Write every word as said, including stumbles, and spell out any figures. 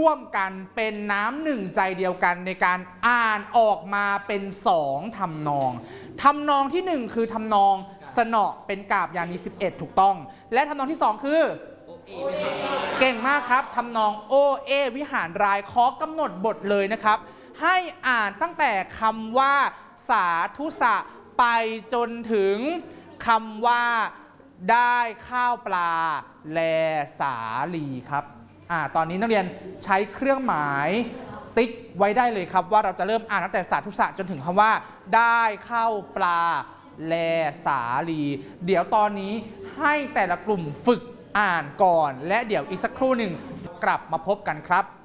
ร่วมกันเป็นน้ำหนึ่งใจเดียวกันในการอ่านออกมาเป็นสองทำนองทำนองที่หนึ่งคือทำนองสนอเป็นกาบยานีสิบเอ็ดถูกต้องและทำนองที่สองคือเก่งมากครับทำนองโอเอวิหารรายขอกำหนดบทเลยนะครับให้อ่านตั้งแต่คำว่าสาธุสะไปจนถึงคำว่าได้ข้าวปลาแลสาลีครับอ่าตอนนี้นักเรียนใช้เครื่องหมายติ๊กไว้ได้เลยครับว่าเราจะเริ่มอ่านตั้งแต่สาธุสะจนถึงคำว่าได้ข้าวปลาแลสาลีเดี๋ยวตอนนี้ให้แต่ละกลุ่มฝึกอ่านก่อนและเดี๋ยวอีกสักครู่หนึ่งกลับมาพบกันครับ